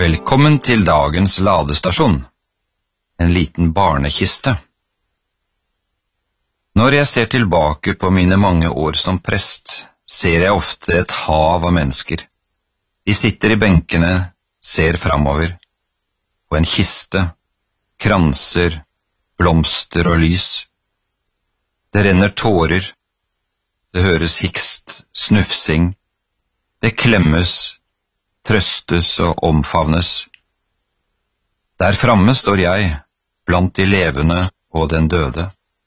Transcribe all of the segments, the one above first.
Velkommen til dagens ladestasjon, en liten barnekiste. Når jeg ser tilbake på mine mange år som prest, ser jeg ofte et hav av mennesker. De sitter i benkene, ser framover. På en kiste, kranser, blomster og lys. Det renner tårer, det høres hikst, snufsing, det klemmes, trøstes og omfavnes. Der framme står jeg, blant de levende og den døde.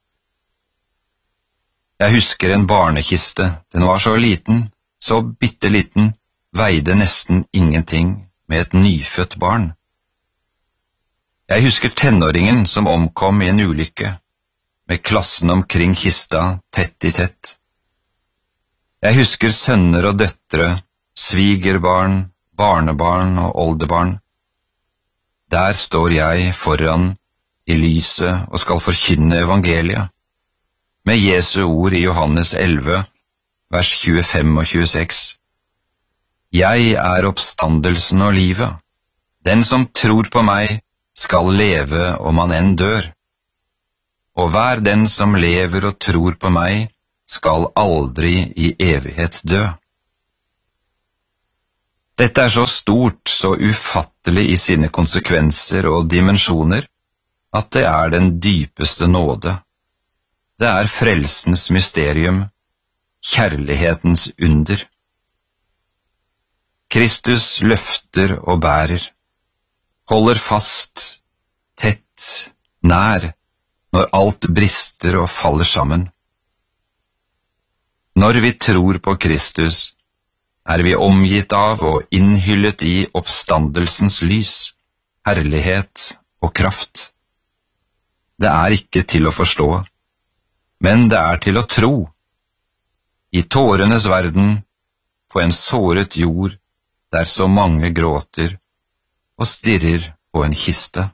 Jeg husker en barnekiste, den var så liten, så bitteliten, veide nesten ingenting med et nyfødt barn. Jeg husker tenåringen som omkom i en ulykke, med klassen omkring kista tett i tett. Jeg husker sønner og døtre, svigerbarn, barnebarn og oldebarn. Der står jeg foran i lyset og skal forkynne evangeliet, med Jesu ord i Johannes 11, vers 25 og 26. Jeg er oppstandelsen og livet. Den som tror på meg skal leve om han enn dør. Og hver den som lever og tror på meg skal aldri i evighet dø. Dette er så stort, så ufattelig i sine konsekvenser og dimensjoner, at det er den dypeste nåde. Det er frelsens mysterium, kjærlighetens under. Kristus løfter og bærer, holder fast, tett, nær, når alt brister og faller sammen. Når vi tror på Kristus, er vi omgitt av og innhyllet i oppstandelsens lys, herlighet og kraft. Det er ikke til å forstå, men det er til å tro. I tårenes verden, på en såret jord, der så mange gråter og stirrer på en kiste.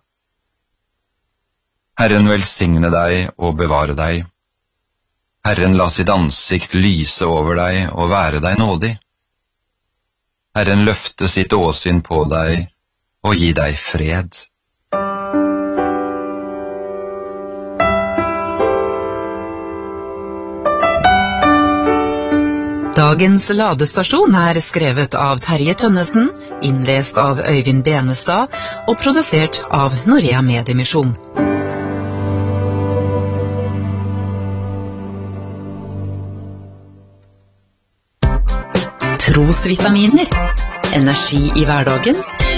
Herren velsigne deg og bevare deg. Herren la sitt ansikt lyse over deg og være deg nådig. Herren løfte sitt åsyn på deg og gi deg fred. Dagens ladestasjon er skrevet av Terje Tønnesen, innlest av Øyvind Benestad og produsert av Norea Mediemisjon. Trosvitaminer, energi i hverdagen.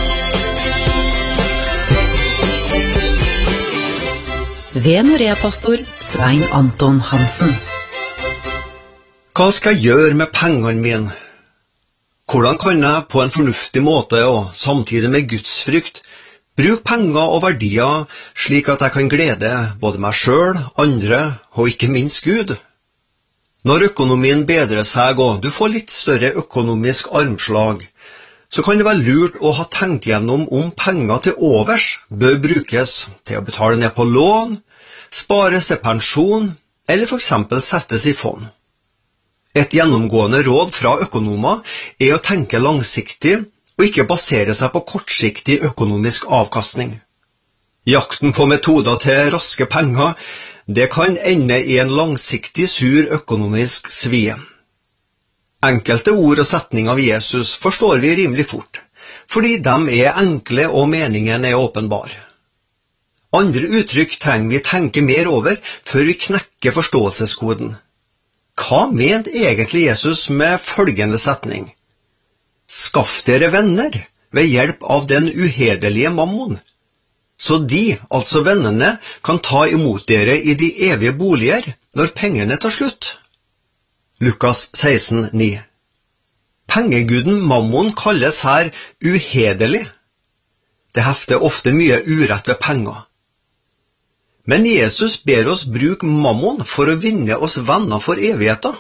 Ved Norea-pastor Svein Anton Hansen. Hva skal jeg gjøre med pengene mine? Hvordan kan jeg på en fornuftig måte og samtidig med gudsfrykt bruke penger og verdier slik at jeg kan glede både meg selv, andre og ikke minst Gud? Når økonomien bedrer seg og du får litt større økonomisk armslag, så kan det være lurt å ha tenkt gjennom om penger til overs bør brukes til å betale ned på lån, spares til pensjon eller for eksempel settes i fond. Et gjennomgående råd fra økonomer er å tenke langsiktig og ikke basere seg på kortsiktig økonomisk avkastning. Jakten på metoder til raske penger, det kan ende i en langsiktig sur økonomisk svie. Enkelte ord og setninger av Jesus forstår vi rimelig fort, fordi de er enkle og meningen er åpenbar. Andre uttrykk trenger vi tenke mer over før vi knekker forståelseskoden. Hva mente egentlig Jesus med følgende setning? Skaff dere venner ved hjelp av den uhederlige mammon, så de, altså vennene, kan ta imot dere i de evige boliger når pengene tar slutt. Lukas 16,9. Pengeguden mammon kalles her uhederlig. Det hefter ofte mye urett ved penger. Men Jesus ber oss bruke mammon for å vinne oss venner for evigheten.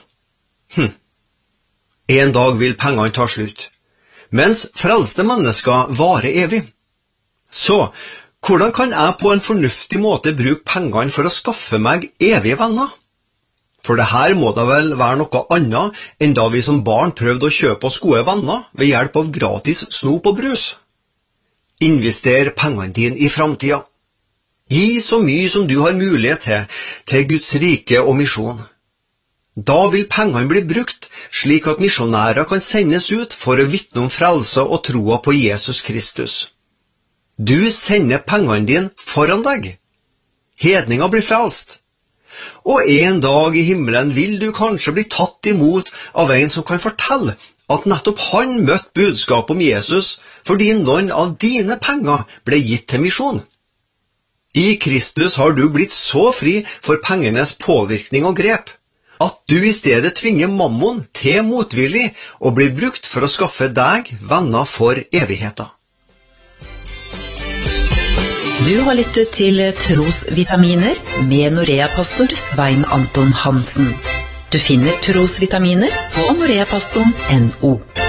En dag vil pengene ta slutt, mens frelste mennesker varer evig. Så, hvordan kan jeg på en fornuftig måte bruke pengene for å skaffe meg evige venner? For det her må da vel være noe annet enn da vi som barn prøvde å kjøpe oss gode venner ved hjelp av gratis snop og brus. Invester pengene dine i framtida. Gi så mye som du har mulighet til Guds rike og misjon. Da vil pengene bli brukt slik at misjonærer kan sendes ut for å vitne om frelse og troa på Jesus Kristus. Du sender pengene dine foran deg. Hedninger blir frelst. Og en dag i himmelen vil du kanskje bli tatt imot av en som kan fortelle at nettopp han møtte budskap om Jesus fordi noen av dine penger ble gitt til misjon. I Kristus har du blitt så fri for pengenes påvirkning og grep, at du i stedet tvinger mammon til motvillig og blir brukt for å skaffe deg venner for evigheten. Du har lyttet til Trosvitaminer med Norea-pastor Svein Anton Hansen. Du finner Trosvitaminer på noreapastoren.no.